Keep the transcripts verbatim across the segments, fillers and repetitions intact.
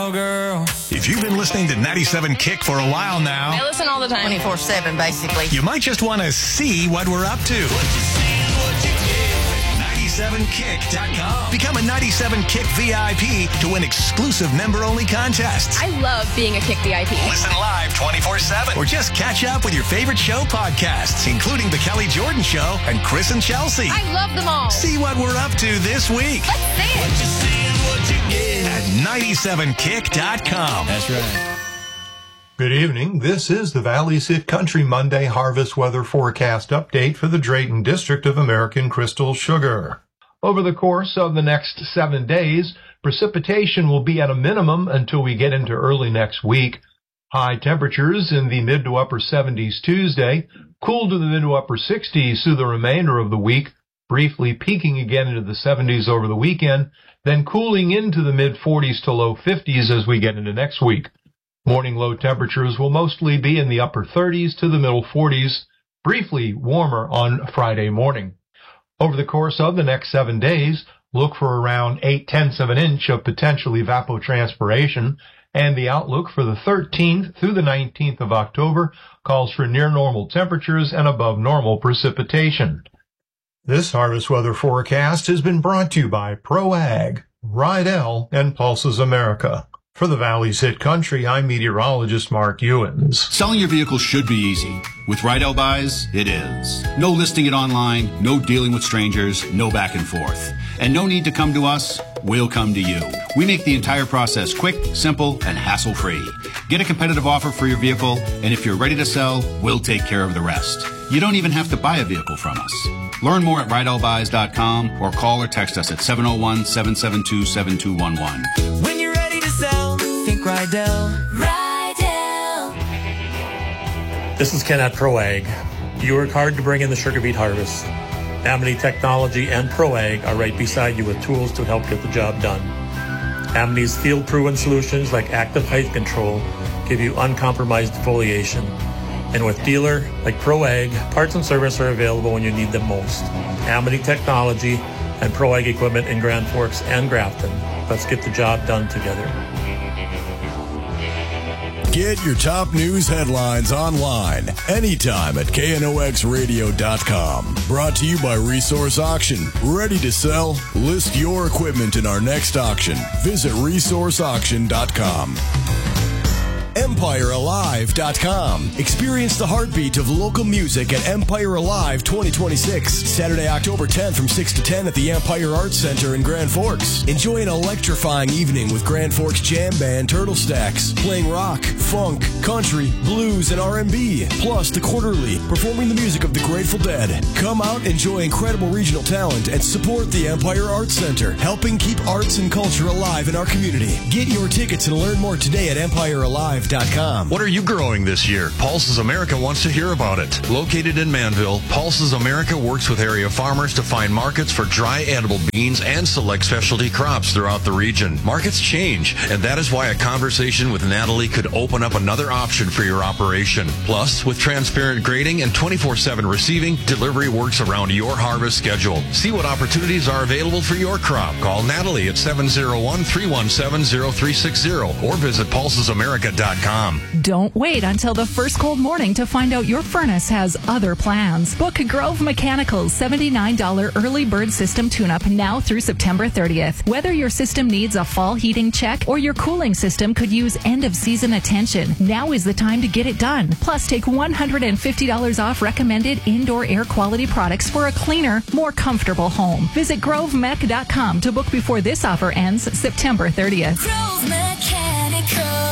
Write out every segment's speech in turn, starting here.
Oh, girl. If you've been listening to ninety-seven Kick for a while now, I listen all the time. twenty-four seven, basically. You might just want to see what we're up to. ninety-seven kick dot com. Become a ninety-seven Kick V I P to win exclusive member-only contests. I love being a Kick V I P. Listen live twenty-four seven. Or just catch up with your favorite show podcasts, including The Kelly Jordan Show and Chris and Chelsea. I love them all. See what we're up to this week. Let's see it. What you see is what you get at ninety-seven kick dot com. That's right. Good evening. This is the Valley's Hit Country Monday Harvest Weather Forecast Update for the Drayton District of American Crystal Sugar. Over the course of the next seven days, precipitation will be at a minimum until we get into early next week. High temperatures in the mid to upper seventies Tuesday, cool to the mid to upper sixties through the remainder of the week, briefly peaking again into the seventies over the weekend, then cooling into the mid forties to low fifties as we get into next week. Morning low temperatures will mostly be in the upper thirties to the middle forties, briefly warmer on Friday morning. Over the course of the next seven days, look for around eight tenths of an inch of potential evapotranspiration, and the outlook for the thirteenth through the nineteenth of October calls for near normal temperatures and above normal precipitation. This harvest weather forecast has been brought to you by ProAg, Rydell, and Pulses America. For the Valley's Hit Country, I'm meteorologist Mark Ewens. Selling your vehicle should be easy. With Rydell Buys, it is. No listing it online, no dealing with strangers, no back and forth. And no need to come to us, we'll come to you. We make the entire process quick, simple, and hassle-free. Get a competitive offer for your vehicle, and if you're ready to sell, we'll take care of the rest. You don't even have to buy a vehicle from us. Learn more at rydell buys dot com or call or text us at seven oh one, seven seven two, seven two one one. When you're ready to sell, think Rydell. Rydell. This is Ken at ProAg. You work hard to bring in the sugar beet harvest. Amity Technology and ProAg are right beside you with tools to help get the job done. Amity's field-proven solutions like active height control give you uncompromised foliation. And with dealer like ProAg, parts and service are available when you need them most. Amity Technology and ProAg equipment in Grand Forks and Grafton. Let's get the job done together. Get your top news headlines online anytime at K N O X radio dot com. Brought to you by Resource Auction. Ready to sell? List your equipment in our next auction. Visit resource auction dot com. Empire Alive dot com. Experience the heartbeat of local music at Empire Alive twenty twenty-six. Saturday, October tenth from six to ten at the Empire Arts Center in Grand Forks. Enjoy an electrifying evening with Grand Forks Jam Band Turtle Stacks, playing rock, funk, country, blues, and R and B. Plus, The Quarterly, performing the music of the Grateful Dead. Come out, enjoy incredible regional talent, and support the Empire Arts Center, helping keep arts and culture alive in our community. Get your tickets and learn more today at Empire Alive dot com. What are you growing this year? Pulses America wants to hear about it. Located in Manville, Pulses America works with area farmers to find markets for dry edible beans and select specialty crops throughout the region. Markets change, and that is why a conversation with Natalie could open up another option for your operation. Plus, with transparent grading and twenty-four seven receiving, delivery works around your harvest schedule. See what opportunities are available for your crop. Call Natalie at seven oh one, three one seven, oh three six oh or visit pulses america dot com. Don't wait until the first cold morning to find out your furnace has other plans. Book Grove Mechanical's seventy-nine dollars early bird system tune-up now through September thirtieth. Whether your system needs a fall heating check or your cooling system could use end-of-season attention, now is the time to get it done. Plus, take one hundred fifty dollars off recommended indoor air quality products for a cleaner, more comfortable home. Visit grove mech dot com to book before this offer ends September thirtieth. Grove Mechanical.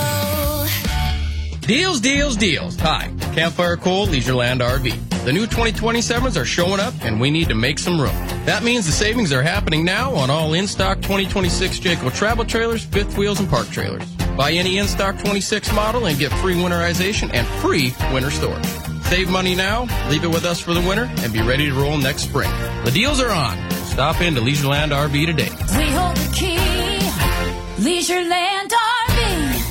Deals, deals, deals. Hi, Campfire Coal, Leisureland R V. The new twenty twenty-sevens are showing up, and we need to make some room. That means the savings are happening now on all in-stock twenty twenty-six Jayco travel trailers, fifth wheels, and park trailers. Buy any in-stock twenty-six model and get free winterization and free winter storage. Save money now, leave it with us for the winter, and be ready to roll next spring. The deals are on. Stop into Leisureland R V today. We hold the key. Leisureland R V.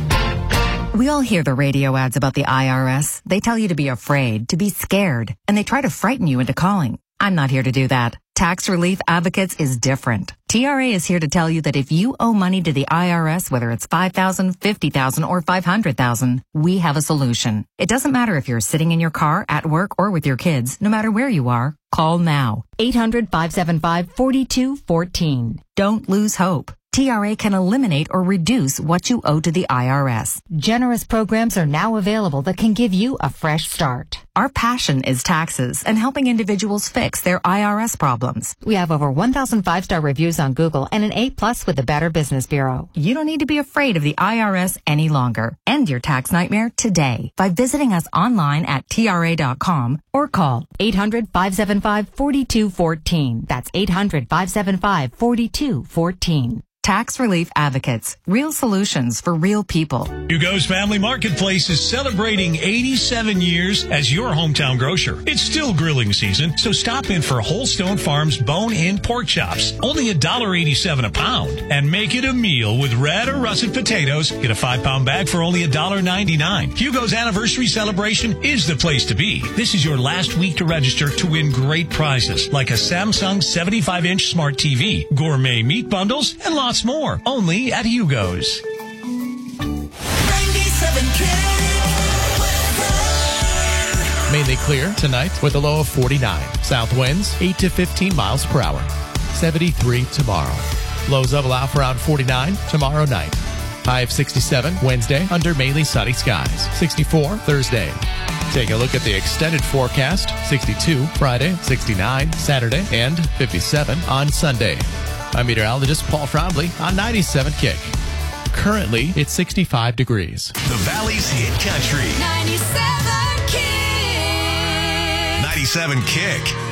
We all hear the radio ads about the I R S. They tell you to be afraid, to be scared, and they try to frighten you into calling. I'm not here to do that. Tax Relief Advocates is different. T R A is here to tell you that if you owe money to the I R S, whether it's five thousand dollars, fifty thousand dollars, or five hundred thousand dollars, we have a solution. It doesn't matter if you're sitting in your car, at work, or with your kids. No matter where you are, call now. eight hundred, five seven five, four two one four. Don't lose hope. T R A can eliminate or reduce what you owe to the I R S. Generous programs are now available that can give you a fresh start. Our passion is taxes and helping individuals fix their I R S problems. We have over one thousand five-star reviews on Google and an A plus with the Better Business Bureau. You don't need to be afraid of the I R S any longer. End your tax nightmare today by visiting us online at T R A dot com or call eight hundred, five seven five, four two one four. That's eight hundred, five seven five, four two one four. Tax Relief Advocates. Real solutions for real people. Hugo's Family Marketplace is celebrating eighty-seven years as your hometown grocer. It's still grilling season, so stop in for Holstone Farms bone-in pork chops. Only one dollar eighty-seven a pound. And make it a meal with red or russet potatoes. Get a five-pound bag for only one dollar ninety-nine. Hugo's anniversary celebration is the place to be. This is your last week to register to win great prizes like a Samsung seventy-five inch smart T V, gourmet meat bundles, and lots more, only at Hugo's. Mainly clear tonight with a low of forty-nine. South winds eight to fifteen miles per hour. seventy-three tomorrow. Lows level out for around forty-nine tomorrow night. High of sixty-seven Wednesday under mainly sunny skies. sixty-four Thursday. Take a look at the extended forecast. sixty-two Friday, sixty-nine Saturday, and fifty-seven on Sunday. I'm meteorologist Paul Trombley on ninety-seven Kick. Currently, it's sixty-five degrees. The Valley's Hit Country. ninety-seven Kick. ninety-seven Kick.